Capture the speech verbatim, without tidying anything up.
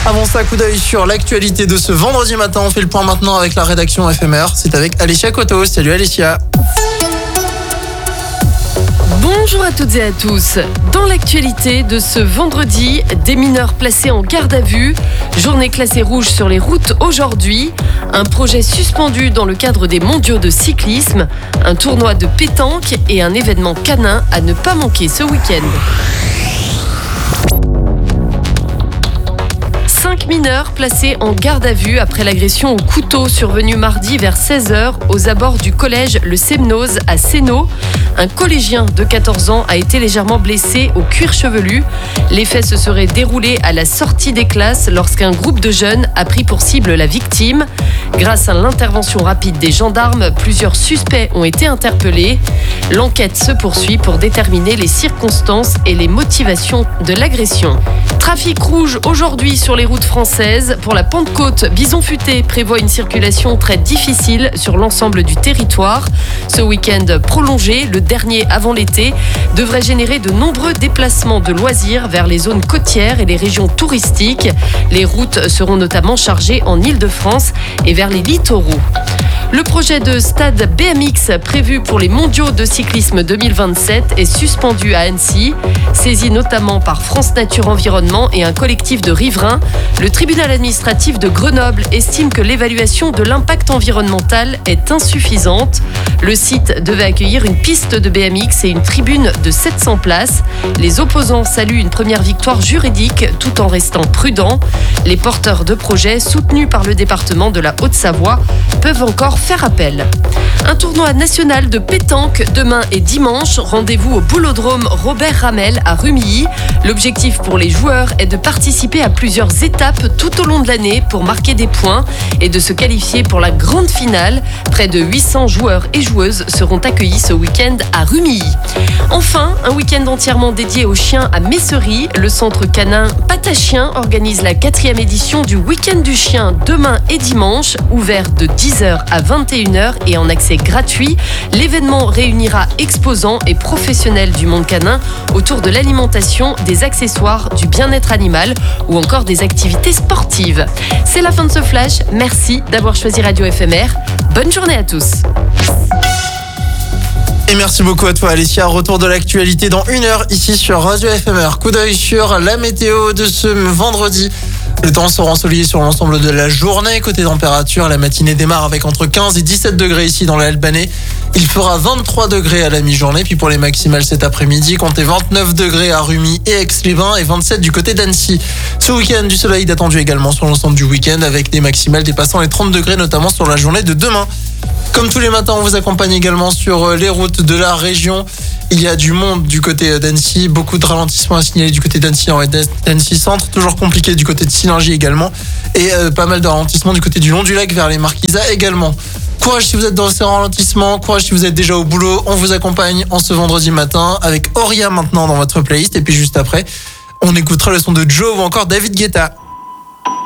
Avant ça, coup d'œil sur l'actualité de ce vendredi matin. On fait le point maintenant avec la rédaction F M R. C'est avec Alicia Coto. Salut Alicia. Bonjour à toutes et à tous. Dans l'actualité de ce vendredi, des mineurs placés en garde à vue, journée classée rouge sur les routes aujourd'hui, un projet suspendu dans le cadre des mondiaux de cyclisme, un tournoi de pétanque et un événement canin à ne pas manquer ce week-end. Cinq mineurs placés en garde à vue après l'agression au couteau survenue mardi vers seize heures aux abords du collège Le Semnoz à Sénaux. Un collégien de quatorze ans a été légèrement blessé au cuir chevelu. Les faits se seraient déroulés à la sortie des classes lorsqu'un groupe de jeunes a pris pour cible la victime. Grâce à l'intervention rapide des gendarmes, plusieurs suspects ont été interpellés. L'enquête se poursuit pour déterminer les circonstances et les motivations de l'agression. Trafic rouge aujourd'hui sur les routes françaises. Pour la Pentecôte, Bison Futé prévoit une circulation très difficile sur l'ensemble du territoire. Ce week-end prolongé, le dernier avant l'été, devrait générer de nombreux déplacements de loisirs vers les zones côtières et les régions touristiques. Les routes seront notamment chargées en Île-de-France et vers les littoraux. Le projet de stade B M X prévu pour les mondiaux de cyclisme deux mille vingt-sept est suspendu à Annecy. Saisi notamment par France Nature Environnement et un collectif de riverains, le tribunal administratif de Grenoble estime que l'évaluation de l'impact environnemental est insuffisante. Le site devait accueillir une piste de B M X et une tribune de sept cents places. Les opposants saluent une première victoire juridique tout en restant prudents. Les porteurs de projets, soutenus par le département de la Haute-Savoie, peuvent encore faire appel. Un tournoi national de pétanque demain et dimanche. Rendez-vous au boulodrome Robert Ramel à Rumilly. L'objectif pour les joueurs est de participer à plusieurs étapes tout au long de l'année pour marquer des points et de se qualifier pour la grande finale. Près de huit cents joueurs et joueuses seront accueillis ce week-end à Rumilly. Enfin, un week-end entièrement dédié aux chiens à Messery. Le centre canin Patachien organise la quatrième édition du week-end du chien demain et dimanche, ouvert de dix heures à vingt et une heures et en accès gratuit. L'événement réunira exposants et professionnels du monde canin autour de l'alimentation, des accessoires, du bien-être animal ou encore des activités sportives. C'est la fin de ce flash. Merci d'avoir choisi Radio F M R. Bonne journée à tous. Et merci beaucoup à toi Alicia. Retour de l'actualité dans une heure ici sur Radio F M R. Coup d'œil sur la météo de ce vendredi. Le temps sera ensoleillé sur l'ensemble de la journée. Côté température, la matinée démarre avec entre quinze et dix-sept degrés ici dans l'Albanais. Il fera vingt-trois degrés à la mi-journée. Puis pour les maximales cet après-midi, comptez vingt-neuf degrés à Rumi et Aix-les-Bains et vingt-sept du côté d'Annecy. Ce week-end, du soleil attendu également sur l'ensemble du week-end avec des maximales dépassant les trente degrés, notamment sur la journée de demain. Comme tous les matins, on vous accompagne également sur les routes de la région. Il y a du monde du côté d'Annecy, beaucoup de ralentissements à signaler du côté d'Annecy en d'Annecy Centre, toujours compliqué du côté de Sillingy également, et euh, pas mal de ralentissements du côté du long du lac vers les Marquisas également. Courage si vous êtes dans ces ralentissements, courage si vous êtes déjà au boulot. On vous accompagne en ce vendredi matin avec Auria maintenant dans votre playlist, et puis juste après, on écoutera le son de Joe ou encore David Guetta.